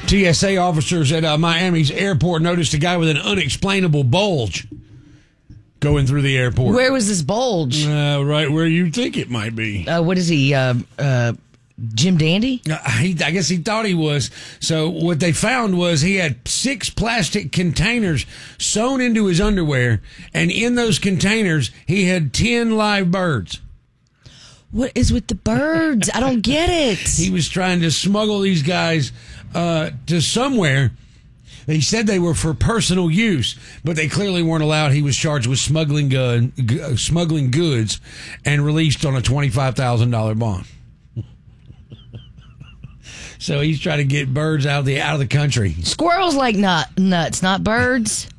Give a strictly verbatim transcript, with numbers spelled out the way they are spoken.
T S A officers at uh, Miami's airport noticed a guy with an unexplainable bulge going through the airport. Where was this bulge? Uh, right where you think it might be. Uh, what is he, uh, uh, Jim Dandy? Uh, he, I guess he thought he was. So what they found was he had six plastic containers sewn into his underwear, and in those containers he had ten live birds. What is with the birds? I don't get it. He was trying to smuggle these guys uh, to somewhere. He said they were for personal use, but they clearly weren't allowed. He was charged with smuggling gun, g- smuggling goods and released on a twenty-five thousand dollars bond. So he's trying to get birds out of the out of the country. Squirrels like nut, nuts, not birds.